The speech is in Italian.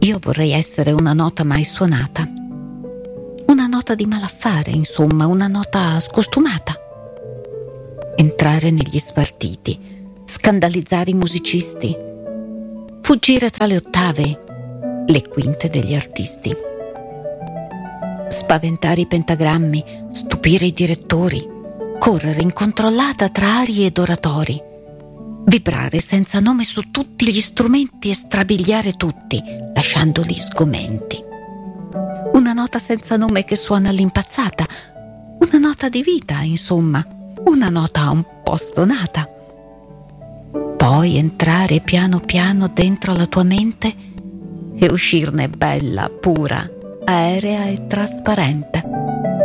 Io vorrei essere una nota mai suonata, una nota di malaffare, insomma, una nota scostumata. Entrare negli spartiti, scandalizzare i musicisti, fuggire tra le ottave, le quinte degli artisti, spaventare i pentagrammi, stupire i direttori, correre incontrollata tra arie ed oratori, vibrare senza nome su tutti gli strumenti e strabiliare tutti, lasciandoli sgomenti. Una nota senza nome che suona all'impazzata, una nota di vita, insomma, una nota un po' stonata. Poi entrare piano piano dentro la tua mente e uscirne bella, pura, aerea e trasparente.